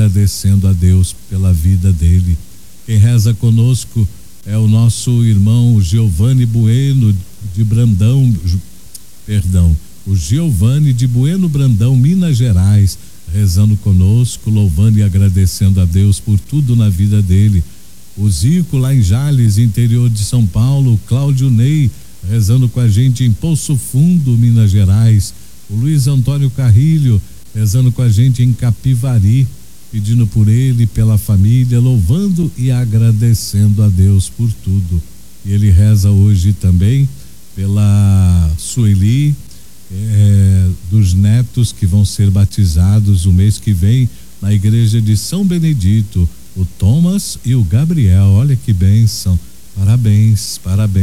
agradecendo a Deus pela vida dele. Quem reza conosco é o nosso irmão Giovanni Bueno de Brandão, o Giovanni de Bueno Brandão, Minas Gerais, rezando conosco, louvando e agradecendo a Deus por tudo na vida dele. O Zico lá em Jales, interior de São Paulo, Cláudio Ney, rezando com a gente em Poço Fundo, Minas Gerais. O Luiz Antônio Carrilho, rezando com a gente em Capivari, pedindo por ele, pela família, louvando e agradecendo a Deus por tudo. E ele reza hoje também pela Sueli, dos netos que vão ser batizados o mês que vem na igreja de São Benedito, o Thomas e o Gabriel. Olha que bênção, parabéns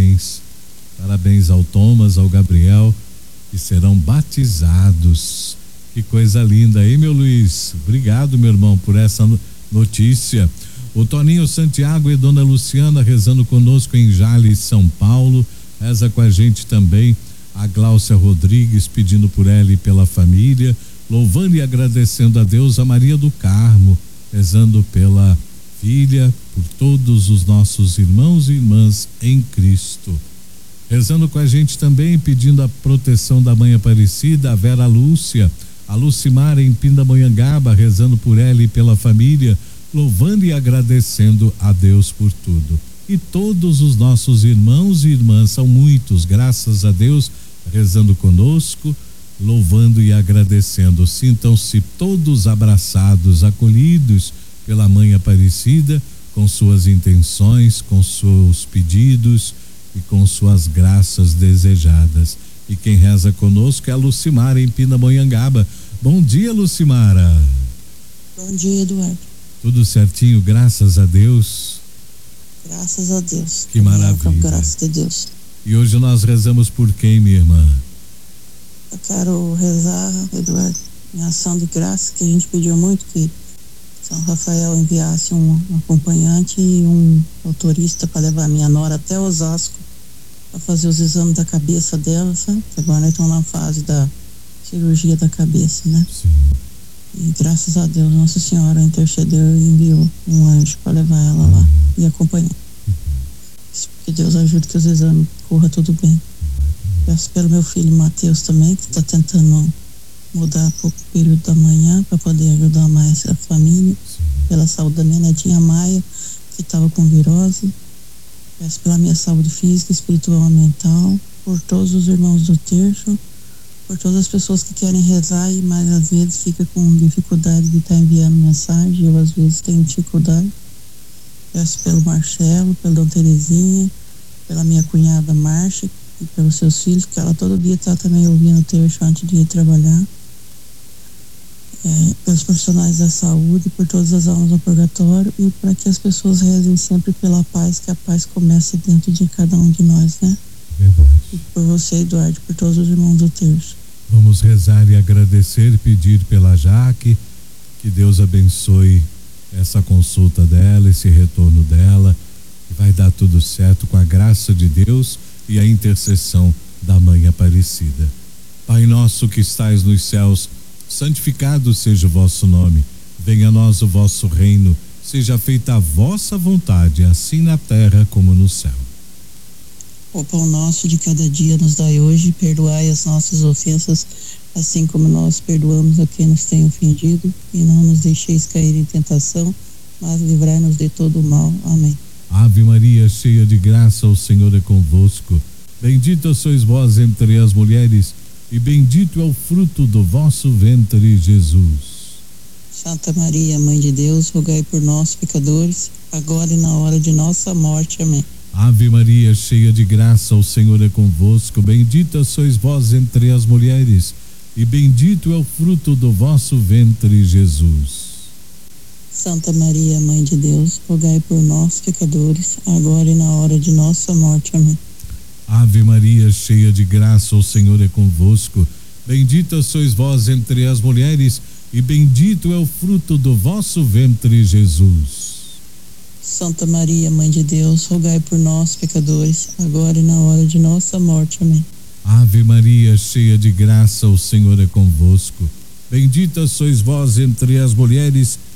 ao Thomas, ao Gabriel, que serão batizados. Que coisa linda, hein, meu Luiz? Obrigado, meu irmão, por essa notícia. O Toninho Santiago e Dona Luciana rezando conosco em Jales, São Paulo. Reza com a gente também a Gláucia Rodrigues, pedindo por ela e pela família, louvando e agradecendo a Deus. A Maria do Carmo, rezando pela filha, por todos os nossos irmãos e irmãs em Cristo. Rezando com a gente também, pedindo a proteção da Mãe Aparecida, a Vera Lúcia, a Lucimara em Pindamonhangaba, rezando por ela e pela família, louvando e agradecendo a Deus por tudo. E todos os nossos irmãos e irmãs, são muitos, graças a Deus, rezando conosco, louvando e agradecendo. Sintam-se todos abraçados, acolhidos pela Mãe Aparecida, com suas intenções, com seus pedidos e com suas graças desejadas. E quem reza conosco é a Lucimara em Pindamonhangaba. Bom dia, Lucimara. Bom dia, Eduardo. Tudo certinho, graças a Deus. Graças a Deus. Que maravilha. Graças a Deus. E hoje nós rezamos por quem, minha irmã? Eu quero rezar, Eduardo, em ação de graça, que a gente pediu muito que São Rafael enviasse um acompanhante e um motorista para levar a minha nora até Osasco para fazer os exames da cabeça dela, sabe? Agora nós estamos na fase da cirurgia da cabeça, né? Sim. E graças a Deus Nossa Senhora intercedeu e enviou um anjo para levar ela lá e acompanhar. Que Deus ajude que os exames corra tudo bem. Peço pelo meu filho Mateus também, que está tentando mudar para o período da manhã para poder ajudar mais a família. Pela saúde da minha netinha Maia, que estava com virose. Peço pela minha saúde física, espiritual e mental, por todos os irmãos do terço, por todas as pessoas que querem rezar e mais às vezes fica com dificuldade de estar enviando mensagem. Eu às vezes tenho dificuldade. Peço pelo Marcelo, pela Dona Terezinha, pela minha cunhada Márcia e pelos seus filhos, que ela todo dia está também ouvindo o terço antes de ir trabalhar. Pelos profissionais da saúde, por todas as almas do purgatório e para que as pessoas rezem sempre pela paz, que a paz começa dentro de cada um de nós, né? Verdade. E por você, Eduardo, por todos os irmãos do terço. Vamos rezar e agradecer e pedir pela Jaque, que Deus abençoe essa consulta dela, esse retorno dela, e vai dar tudo certo com a graça de Deus e a intercessão da Mãe Aparecida. Pai nosso que estais nos céus, santificado seja o vosso nome, venha a nós o vosso reino, seja feita a vossa vontade, assim na terra como no céu. O pão nosso de cada dia nos dai hoje, perdoai as nossas ofensas, assim como nós perdoamos a quem nos tem ofendido, e não nos deixeis cair em tentação, mas livrai-nos de todo o mal. Amém. Ave Maria, cheia de graça, o Senhor é convosco. Bendita sois vós entre as mulheres, e bendito é o fruto do vosso ventre, Jesus. Santa Maria, Mãe de Deus, rogai por nós, pecadores, agora e na hora de nossa morte. Amém. Ave Maria, cheia de graça, o Senhor é convosco. Bendita sois vós entre as mulheres, e bendito é o fruto do vosso ventre, Jesus. Santa Maria, Mãe de Deus, rogai por nós, pecadores, agora e na hora de nossa morte. Amém. Ave Maria, cheia de graça, o Senhor é convosco. Bendita sois vós entre as mulheres, e bendito é o fruto do vosso ventre, Jesus. Santa Maria, Mãe de Deus, rogai por nós, pecadores, agora e na hora de nossa morte. Amém. Ave Maria, cheia de graça, o Senhor é convosco. Bendita sois vós entre as mulheres,